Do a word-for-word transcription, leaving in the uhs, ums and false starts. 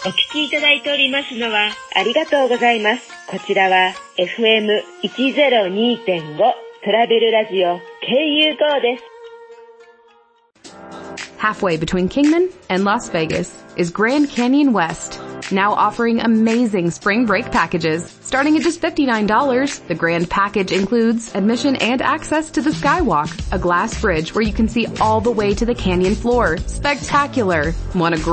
お聞きいただいておりますのはありがとうございます。こちらは エフエムひゃくにてんご トラベルラジオ ケーユーゴー です。 Halfway between Kingman and Las Vegas is Grand Canyon West, now offering amazing spring break packages. Starting at just fifty-nine dollars, the Grand Package includes admission and access to the Skywalk, a glass bridge where you can see all the way to the canyon floor. Spectacular! Want a great